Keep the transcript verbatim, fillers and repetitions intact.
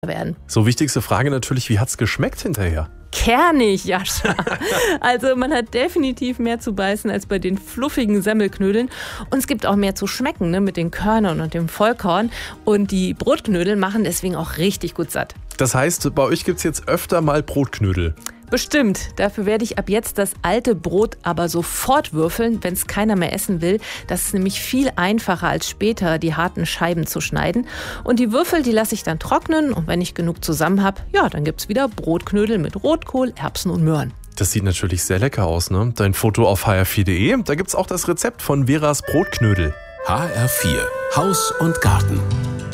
werden. So, wichtigste Frage natürlich, wie hat's geschmeckt hinterher? Kernig, Jascha. Also man hat definitiv mehr zu beißen als bei den fluffigen Semmelknödeln. Und es gibt auch mehr zu schmecken, ne, mit den Körnern und dem Vollkorn. Und die Brotknödel machen deswegen auch richtig gut satt. Das heißt, bei euch gibt's jetzt öfter mal Brotknödel? Bestimmt. Dafür werde ich ab jetzt das alte Brot aber sofort würfeln, wenn es keiner mehr essen will. Das ist nämlich viel einfacher als später, die harten Scheiben zu schneiden. Und die Würfel, die lasse ich dann trocknen. Und wenn ich genug zusammen habe, ja, dann gibt's wieder Brotknödel mit Rotkohl, Erbsen und Möhren. Das sieht natürlich sehr lecker aus, ne? Dein Foto auf h r vier punkt de, da gibt's auch das Rezept von Veras Brotknödel. H R vier, Haus und Garten.